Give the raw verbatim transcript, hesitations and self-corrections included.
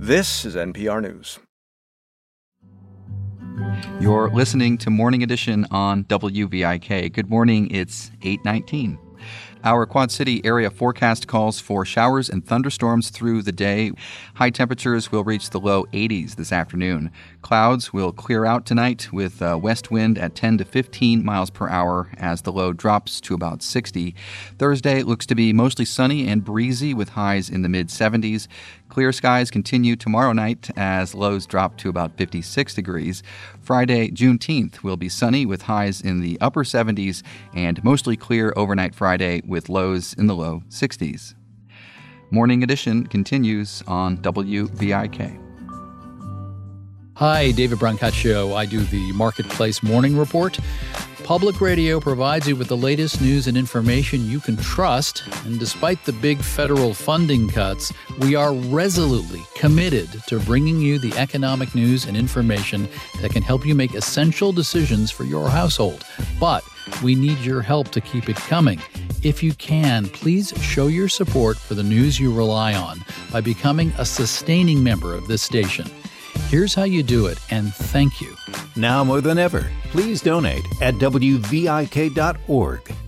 This is N P R News. You're listening to Morning Edition on W V I K. Good morning, it's eight nineteen. Our Quad City area forecast calls for showers and thunderstorms through the day. High temperatures will reach the low eighties this afternoon. Clouds will clear out tonight with a west wind at ten to fifteen miles per hour as the low drops to about sixty. Thursday looks to be mostly sunny and breezy with highs in the mid seventies. Clear skies continue tomorrow night as lows drop to about fifty-six degrees. Friday, Juneteenth, will be sunny with highs in the upper seventies and mostly clear overnight Friday with lows in the low sixties. Morning Edition continues on W V I K. Hi, David Brancaccio. I do the Marketplace Morning Report. Public radio provides you with the latest news and information you can trust. And despite the big federal funding cuts, we are resolutely committed to bringing you the economic news and information that can help you make essential decisions for your household. But we need your help to keep it coming. If you can, please show your support for the news you rely on by becoming a sustaining member of this station. Here's how you do it, and thank you. Now more than ever, please donate at W V I K dot org.